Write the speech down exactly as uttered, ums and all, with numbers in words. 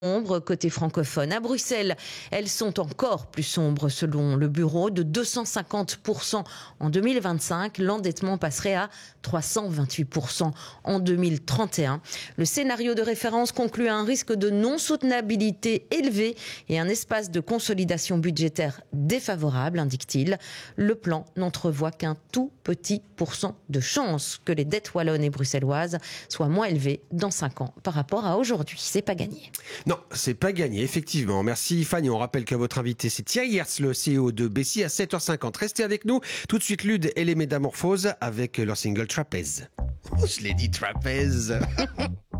sombres côté francophone. À Bruxelles, elles sont encore plus sombres selon le bureau, de deux cent cinquante pour cent en deux mille vingt-cinq. L'endettement passerait à trois cent vingt-huit pour cent en deux mille trente et un. Le scénario de référence conclut à un risque de non-soutenabilité élevé et un espace de consolidation budgétaire défavorable, indique-t-il. Le plan n'entrevoit qu'un tout petit pourcent de chance que les dettes wallonnes et bruxelloises soient moins élevées dans cinq ans par rapport à aujourd'hui. C'est pas gagné. Non, c'est pas gagné, effectivement. Merci Fanny. On rappelle que votre invité, c'est Thierry Hertz, le C E O de Bessie, à sept heures cinquante. Restez avec nous. Tout de suite, Lude et les Métamorphoses avec leur single Trapèze. Oh, je l'ai dit, Trapèze.